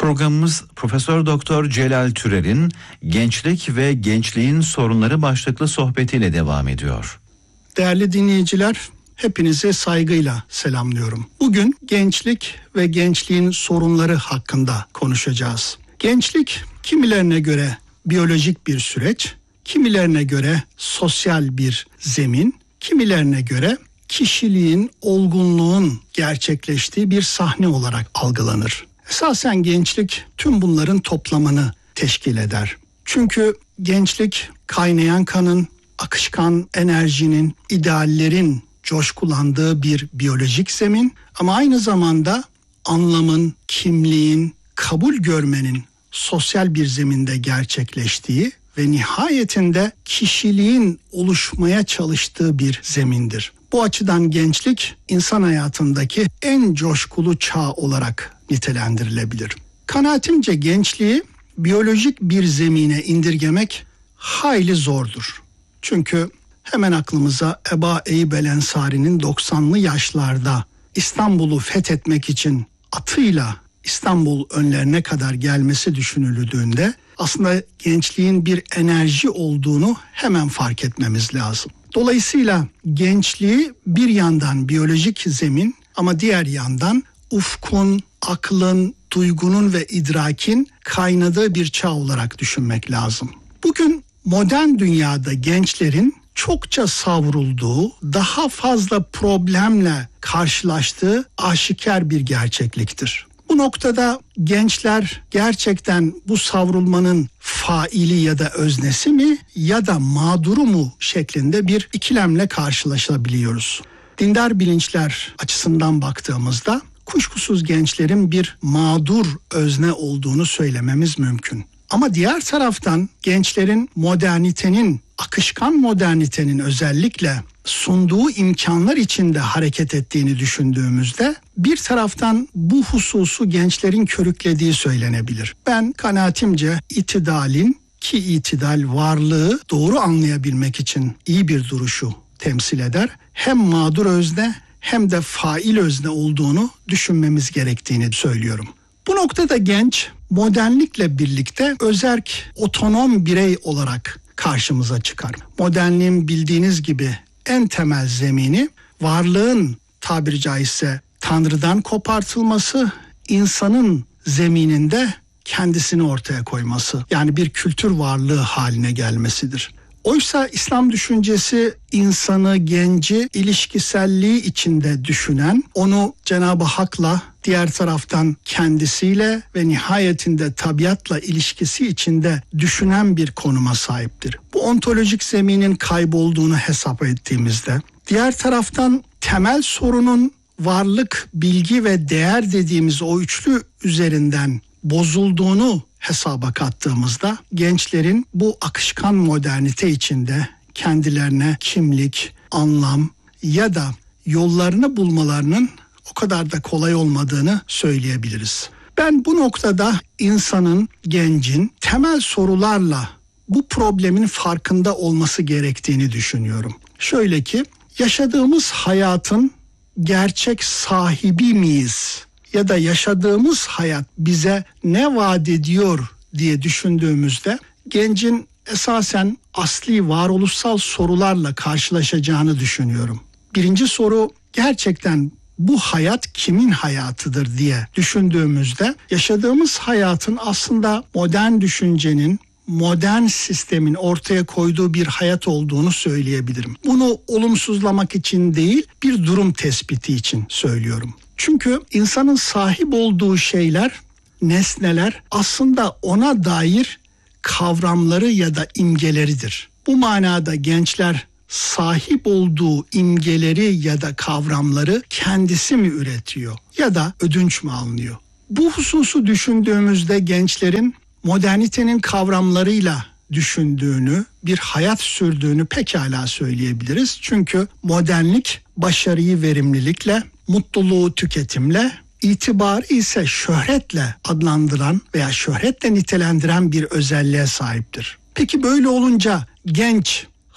Programımız Profesör Doktor Celal Türer'in Gençlik ve Gençliğin Sorunları başlıklı sohbetiyle devam ediyor. Değerli dinleyiciler, hepinizi saygıyla selamlıyorum. Bugün gençlik ve gençliğin sorunları hakkında konuşacağız. Gençlik kimilerine göre biyolojik bir süreç, kimilerine göre sosyal bir zemin, kimilerine göre kişiliğin, olgunluğun gerçekleştiği bir sahne olarak algılanır. Esasen gençlik tüm bunların toplamını teşkil eder. Çünkü gençlik kaynayan kanın, akışkan enerjinin, ideallerin coşkulandığı bir biyolojik zemin ama aynı zamanda anlamın, kimliğin, kabul görmenin sosyal bir zeminde gerçekleştiği ve nihayetinde kişiliğin oluşmaya çalıştığı bir zemindir. Bu açıdan gençlik insan hayatındaki en coşkulu çağ olarak nitelendirilebilir. Kanaatimce gençliği biyolojik bir zemine indirgemek hayli zordur. Çünkü hemen aklımıza Eba Eyyub el Ensari'nin 90'lı yaşlarda İstanbul'u fethetmek için atıyla İstanbul önlerine kadar gelmesi düşünüldüğünde aslında gençliğin bir enerji olduğunu hemen fark etmemiz lazım. Dolayısıyla gençliği bir yandan biyolojik zemin ama diğer yandan ufkun, aklın, duygunun ve idrakin kaynadığı bir çağ olarak düşünmek lazım. Bugün modern dünyada gençlerin çokça savrulduğu, daha fazla problemle karşılaştığı aşikar bir gerçekliktir. Bu noktada gençler gerçekten bu savrulmanın faili ya da öznesi mi ya da mağduru mu şeklinde bir ikilemle karşılaşabiliyoruz. Dindar bilinçler açısından baktığımızda kuşkusuz gençlerin bir mağdur özne olduğunu söylememiz mümkün. Ama diğer taraftan gençlerin modernitenin, akışkan modernitenin özellikle sunduğu imkanlar içinde hareket ettiğini düşündüğümüzde bir taraftan bu hususu gençlerin körüklediği söylenebilir. Ben kanaatimce itidalin, ki itidal varlığı doğru anlayabilmek için iyi bir duruşu temsil eder, hem mağdur özne hem de fail özne olduğunu düşünmemiz gerektiğini söylüyorum. Bu noktada genç modernlikle birlikte özerk, otonom birey olarak karşımıza çıkar. Modernliğin bildiğiniz gibi en temel zemini varlığın tabiri caizse Tanrı'dan kopartılması, insanın zemininde kendisini ortaya koyması, yani bir kültür varlığı haline gelmesidir. Oysa İslam düşüncesi insanı, genci ilişkiselliği içinde düşünen, onu Cenab-ı Hak'la, diğer taraftan kendisiyle ve nihayetinde tabiatla ilişkisi içinde düşünen bir konuma sahiptir. Bu ontolojik zeminin kaybolduğunu hesap ettiğimizde, diğer taraftan temel sorunun varlık, bilgi ve değer dediğimiz o üçlü üzerinden bozulduğunu hesaba kattığımızda gençlerin bu akışkan modernite içinde kendilerine kimlik, anlam ya da yollarını bulmalarının o kadar da kolay olmadığını söyleyebiliriz. Ben bu noktada insanın, gencin temel sorularla bu problemin farkında olması gerektiğini düşünüyorum. Şöyle ki, yaşadığımız hayatın gerçek sahibi miyiz? Ya da yaşadığımız hayat bize ne vaat ediyor diye düşündüğümüzde gencin esasen asli varoluşsal sorularla karşılaşacağını düşünüyorum. Birinci soru, gerçekten bu hayat kimin hayatıdır diye düşündüğümüzde yaşadığımız hayatın aslında modern düşüncenin, modern sistemin ortaya koyduğu bir hayat olduğunu söyleyebilirim. Bunu olumsuzlamak için değil, bir durum tespiti için söylüyorum. Çünkü insanın sahip olduğu şeyler, nesneler aslında ona dair kavramları ya da imgeleridir. Bu manada gençler sahip olduğu imgeleri ya da kavramları kendisi mi üretiyor ya da ödünç mü alınıyor? Bu hususu düşündüğümüzde gençlerin modernitenin kavramlarıyla düşündüğünü, bir hayat sürdüğünü pekala söyleyebiliriz. Çünkü modernlik başarıyı verimlilikle, mutluluğu tüketimle, itibarı ise şöhretle adlandıran veya şöhretle nitelendiren bir özelliğe sahiptir. Peki böyle olunca genç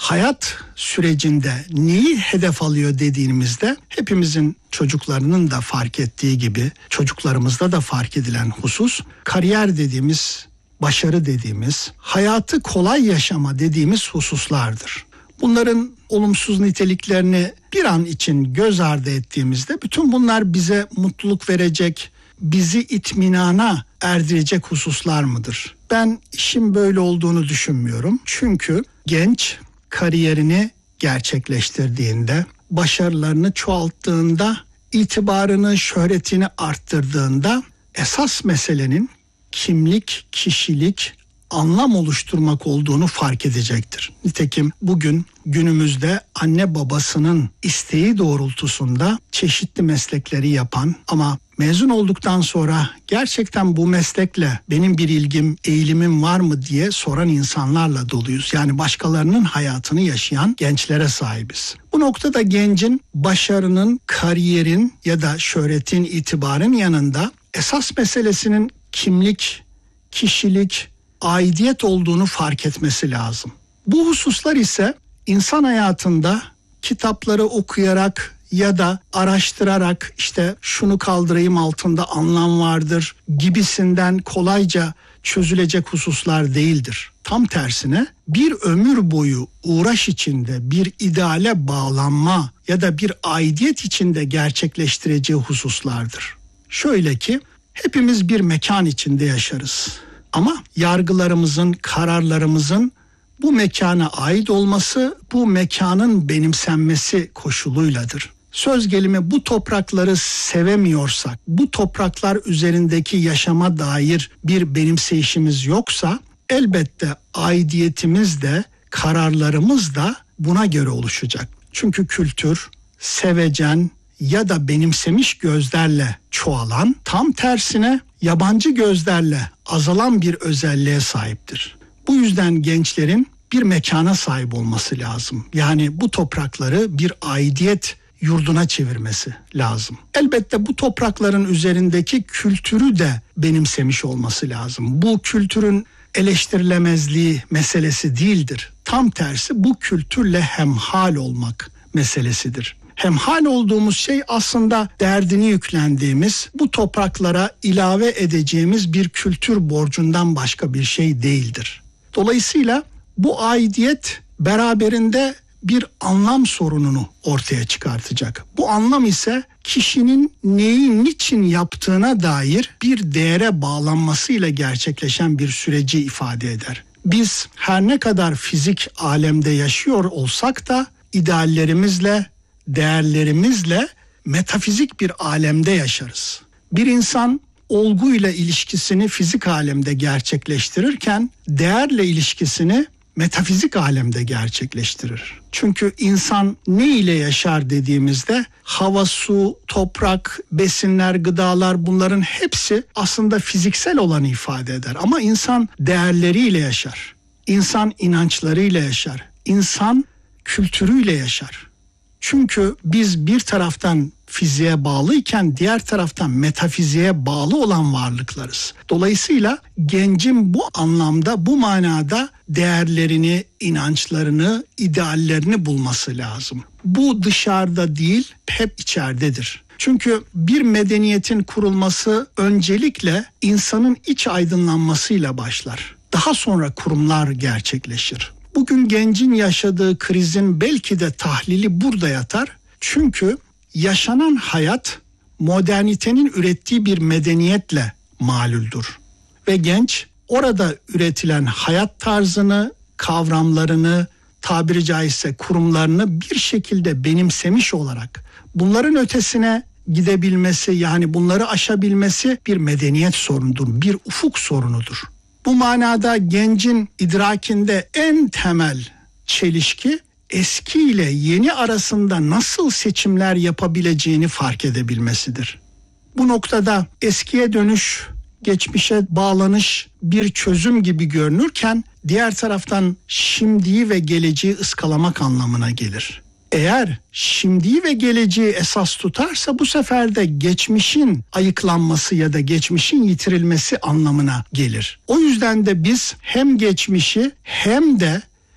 hayat sürecinde neyi hedef alıyor dediğimizde hepimizin çocuklarının da fark ettiği gibi çocuklarımızda da fark edilen husus kariyer dediğimiz, başarı dediğimiz, hayatı kolay yaşama dediğimiz hususlardır. Bunların olumsuz niteliklerini bir an için göz ardı ettiğimizde bütün bunlar bize mutluluk verecek, bizi itminana erdirecek hususlar mıdır? Ben işin böyle olduğunu düşünmüyorum. Çünkü genç kariyerini gerçekleştirdiğinde, başarılarını çoğalttığında, itibarını, şöhretini arttırdığında esas meselenin kimlik, kişilik, anlam oluşturmak olduğunu fark edecektir. Nitekim bugün günümüzde anne babasının isteği doğrultusunda çeşitli meslekleri yapan ama mezun olduktan sonra gerçekten bu meslekle benim bir ilgim, eğilimim var mı diye soran insanlarla doluyuz. Yani başkalarının hayatını yaşayan gençlere sahibiz. Bu noktada gencin başarının, kariyerin ya da şöhretin, itibarın yanında esas meselesinin kimlik, kişilik, aidiyet olduğunu fark etmesi lazım. Bu hususlar ise insan hayatında kitapları okuyarak ya da araştırarak işte şunu kaldırayım altında anlam vardır gibisinden kolayca çözülecek hususlar değildir. Tam tersine bir ömür boyu uğraş içinde bir ideale bağlanma ya da bir aidiyet içinde gerçekleştireceği hususlardır. Şöyle ki hepimiz bir mekan içinde yaşarız. Ama yargılarımızın, kararlarımızın bu mekana ait olması, bu mekanın benimsenmesi koşuluyladır. Söz gelimi bu toprakları sevemiyorsak, bu topraklar üzerindeki yaşama dair bir benimseyişimiz yoksa, elbette aidiyetimiz de, kararlarımız da buna göre oluşacak. Çünkü kültür, sevecen ya da benimsemiş gözlerle çoğalan, tam tersine yabancı gözlerle azalan bir özelliğe sahiptir. Bu yüzden gençlerin bir mekana sahip olması lazım. Yani bu toprakları bir aidiyet yurduna çevirmesi lazım. Elbette bu toprakların üzerindeki kültürü de benimsemiş olması lazım. Bu kültürün eleştirilemezliği meselesi değildir. Tam tersi bu kültürle hemhal olmak meselesidir. Hemhal olduğumuz şey aslında derdini yüklendiğimiz, bu topraklara ilave edeceğimiz bir kültür borcundan başka bir şey değildir. Dolayısıyla bu aidiyet beraberinde bir anlam sorununu ortaya çıkartacak. Bu anlam ise kişinin neyi niçin yaptığına dair bir değere bağlanmasıyla gerçekleşen bir süreci ifade eder. Biz her ne kadar fizik alemde yaşıyor olsak da ideallerimizle, değerlerimizle metafizik bir alemde yaşarız. Bir insan olguyla ilişkisini fizik alemde gerçekleştirirken değerle ilişkisini metafizik alemde gerçekleştirir. Çünkü insan ne ile yaşar dediğimizde hava, su, toprak, besinler, gıdalar bunların hepsi aslında fiziksel olanı ifade eder. Ama insan değerleriyle yaşar. İnsan inançlarıyla yaşar. İnsan kültürüyle yaşar. Çünkü biz bir taraftan fiziğe bağlıyken diğer taraftan metafiziğe bağlı olan varlıklarız. Dolayısıyla gencin bu anlamda, bu manada değerlerini, inançlarını, ideallerini bulması lazım. Bu dışarıda değil, hep içeridedir. Çünkü bir medeniyetin kurulması öncelikle insanın iç aydınlanmasıyla başlar. Daha sonra kurumlar gerçekleşir. Bugün gencin yaşadığı krizin belki de tahlili burada yatar. Çünkü yaşanan hayat modernitenin ürettiği bir medeniyetle malüldür. Ve genç orada üretilen hayat tarzını, kavramlarını, tabiri caizse kurumlarını bir şekilde benimsemiş olarak bunların ötesine gidebilmesi, yani bunları aşabilmesi bir medeniyet sorunudur, bir ufuk sorunudur. Bu manada gencin idrakinde en temel çelişki eski ile yeni arasında nasıl seçimler yapabileceğini fark edebilmesidir. Bu noktada eskiye dönüş, geçmişe bağlanış bir çözüm gibi görünürken diğer taraftan şimdiyi ve geleceği ıskalamak anlamına gelir. Eğer şimdiyi ve geleceği esas tutarsa bu sefer de geçmişin ayıklanması ya da geçmişin yitirilmesi anlamına gelir. O yüzden de biz hem geçmişi hem de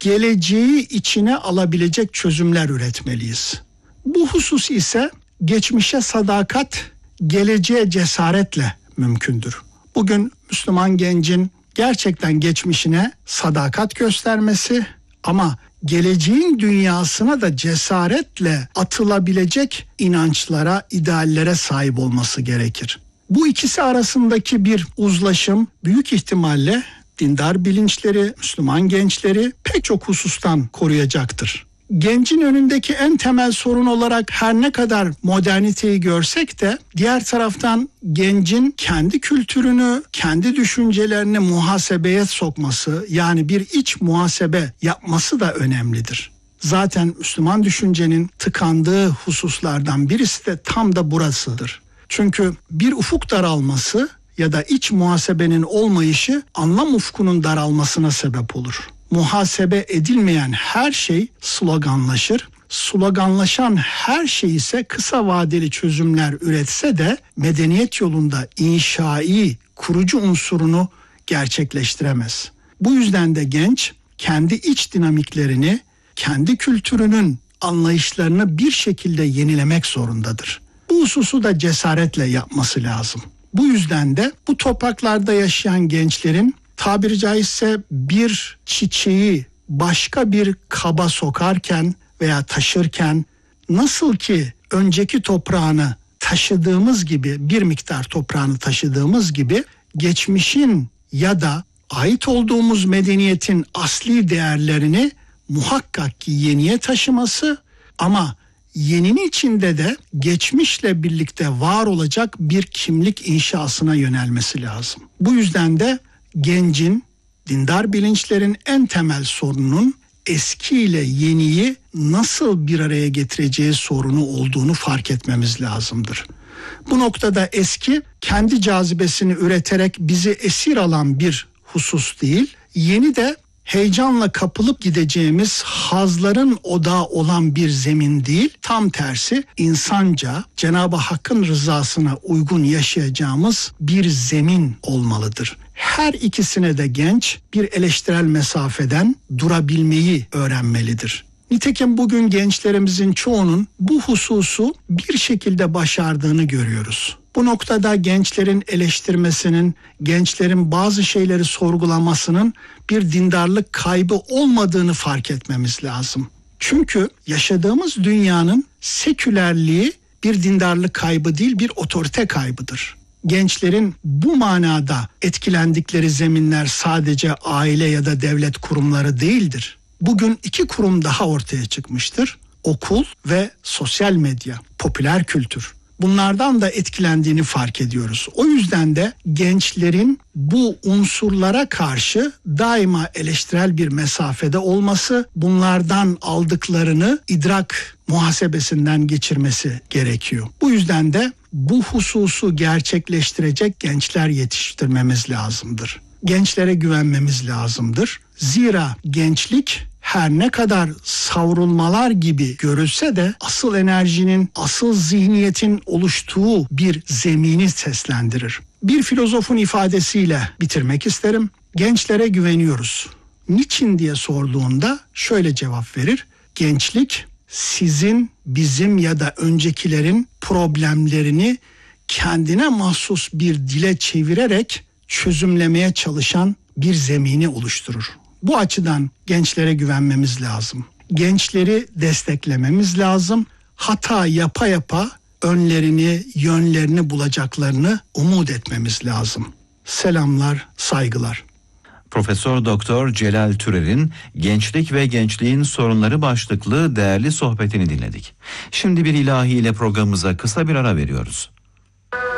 geleceği içine alabilecek çözümler üretmeliyiz. Bu husus ise geçmişe sadakat, geleceğe cesaretle mümkündür. Bugün Müslüman gencin gerçekten geçmişine sadakat göstermesi ama geleceğin dünyasına da cesaretle atılabilecek inançlara, ideallere sahip olması gerekir. Bu ikisi arasındaki bir uzlaşım büyük ihtimalle dindar bilinçleri, Müslüman gençleri pek çok husustan koruyacaktır. Gencin önündeki en temel sorun olarak her ne kadar moderniteyi görsek de diğer taraftan gencin kendi kültürünü, kendi düşüncelerini muhasebeye sokması, yani bir iç muhasebe yapması da önemlidir. Zaten Müslüman düşüncenin tıkandığı hususlardan birisi de tam da burasıdır. Çünkü bir ufuk daralması ya da iç muhasebenin olmayışı anlam ufkunun daralmasına sebep olur. Muhasebe edilmeyen her şey sloganlaşır. Sloganlaşan her şey ise kısa vadeli çözümler üretse de medeniyet yolunda inşai, kurucu unsurunu gerçekleştiremez. Bu yüzden de genç kendi iç dinamiklerini, kendi kültürünün anlayışlarını bir şekilde yenilemek zorundadır. Bu hususu da cesaretle yapması lazım. Bu yüzden de bu topraklarda yaşayan gençlerin tabiri caizse bir çiçeği başka bir kaba sokarken veya taşırken nasıl ki önceki toprağını taşıdığımız gibi, bir miktar toprağını taşıdığımız gibi geçmişin ya da ait olduğumuz medeniyetin asli değerlerini muhakkak ki yeniye taşıması ama yeninin içinde de geçmişle birlikte var olacak bir kimlik inşasına yönelmesi lazım. Bu yüzden de gencin, dindar bilinçlerin en temel sorununun eski ile yeniyi nasıl bir araya getireceği sorunu olduğunu fark etmemiz lazımdır. Bu noktada eski kendi cazibesini üreterek bizi esir alan bir husus değil, yeni de heyecanla kapılıp gideceğimiz hazların odağı olan bir zemin değil, tam tersi insanca Cenab-ı Hakk'ın rızasına uygun yaşayacağımız bir zemin olmalıdır. Her ikisine de genç bir eleştirel mesafeden durabilmeyi öğrenmelidir. Nitekim bugün gençlerimizin çoğunun bu hususu bir şekilde başardığını görüyoruz. Bu noktada gençlerin eleştirmesinin, gençlerin bazı şeyleri sorgulamasının bir dindarlık kaybı olmadığını fark etmemiz lazım. Çünkü yaşadığımız dünyanın sekülerliği bir dindarlık kaybı değil, bir otorite kaybıdır. Gençlerin bu manada etkilendikleri zeminler sadece aile ya da devlet kurumları değildir. Bugün iki kurum daha ortaya çıkmıştır. Okul ve sosyal medya, popüler kültür. Bunlardan da etkilendiğini fark ediyoruz. O yüzden de gençlerin bu unsurlara karşı daima eleştirel bir mesafede olması, bunlardan aldıklarını idrak muhasebesinden geçirmesi gerekiyor. Bu yüzden de bu hususu gerçekleştirecek gençler yetiştirmemiz lazımdır. Gençlere güvenmemiz lazımdır. Zira gençlik her ne kadar savrulmalar gibi görülse de asıl enerjinin, asıl zihniyetin oluştuğu bir zemini seslendirir. Bir filozofun ifadesiyle bitirmek isterim. Gençlere güveniyoruz. Niçin diye sorduğunda şöyle cevap verir. Gençlik sizin, bizim ya da öncekilerin problemlerini kendine mahsus bir dile çevirerek çözümlemeye çalışan bir zemini oluşturur. Bu açıdan gençlere güvenmemiz lazım. Gençleri desteklememiz lazım. Hata yapa yapa önlerini, yönlerini bulacaklarını umut etmemiz lazım. Selamlar, saygılar. Profesör Doktor Celal Türer'in Gençlik ve Gençliğin Sorunları başlıklı değerli sohbetini dinledik. Şimdi bir ilahi ile programımıza kısa bir ara veriyoruz.